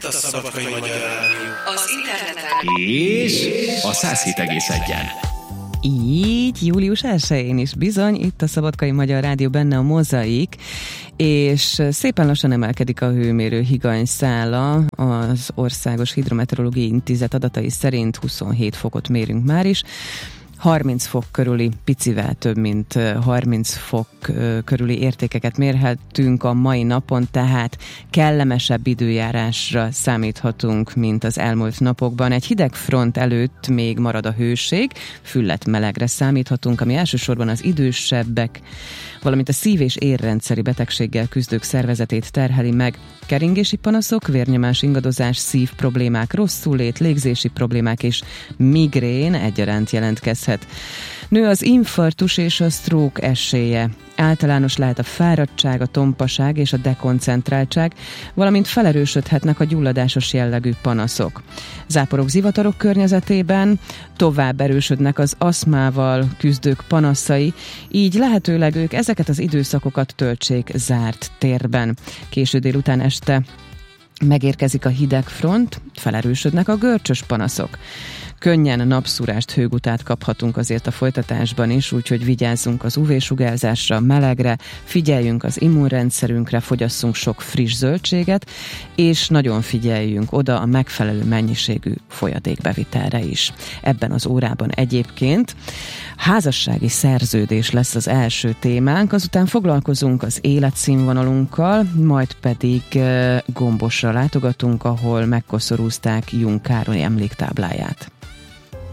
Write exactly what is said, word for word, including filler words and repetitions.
Itt a Szabadkai Magyar Rádió. Az interneten. És a száz hét egész egyen. Így, július elsején is bizony, itt a Szabadkai Magyar Rádió, benne a Mozaik, és szépen lassan emelkedik a hőmérő higanyszála. Az Országos Hidrometeorológiai Intézet adatai szerint huszonhét fokot mérünk már is. harminc fok körüli, picivel több mint harminc fok körüli értékeket mérhetünk a mai napon, tehát kellemesebb időjárásra számíthatunk, mint az elmúlt napokban. Egy hideg front előtt még marad a hőség, füllet melegre számíthatunk, ami elsősorban az idősebbek, valamint a szív- és érrendszeri betegséggel küzdők szervezetét terheli meg. Keringési panaszok, vérnyomás ingadozás, szívproblémák, rosszulét, légzési problémák és migrén egyaránt jelentkezhet. Nő az infarktus és a stroke esélye. Általános lehet a fáradtság, a tompaság és a dekoncentráltság, valamint felerősödhetnek a gyulladásos jellegű panaszok. Záporok, zivatarok környezetében tovább erősödnek az aszmával küzdők panaszai, így lehetőleg ők ezeket az időszakokat töltsék zárt térben. Késő délután este megérkezik a hideg front, felerősödnek a görcsös panaszok. Könnyen napszúrást, hőgutát kaphatunk azért a folytatásban is, úgyhogy vigyázzunk az ú vé-sugárzásra, melegre, figyeljünk az immunrendszerünkre, fogyasszunk sok friss zöldséget, és nagyon figyeljünk oda a megfelelő mennyiségű folyadékbevitelre is. Ebben az órában egyébként házassági szerződés lesz az első témánk, azután foglalkozunk az életszínvonalunkkal, majd pedig Gombosra látogatunk, ahol megkoszorúzták Jung Károly emléktábláját.